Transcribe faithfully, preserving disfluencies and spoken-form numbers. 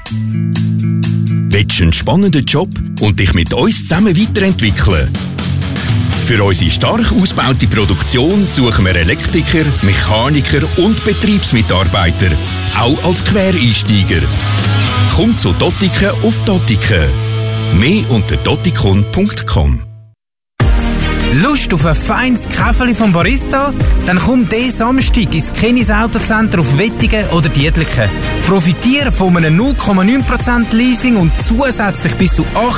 Willst du einen spannenden Job und dich mit uns zusammen weiterentwickeln? Für unsere stark ausgebaute Produktion suchen wir Elektriker, Mechaniker und Betriebsmitarbeiter, auch als Quereinsteiger. Komm zu Dottiken auf Dottiken. Mehr unter dottikon punkt com. Lust auf ein feines Käferli vom Barista? Dann komm diesen Samstag ins Kenis Autocenter auf Wettigen oder Dietliken. Profitiere von einem null Komma neun Prozent Leasing und zusätzlich bis zu acht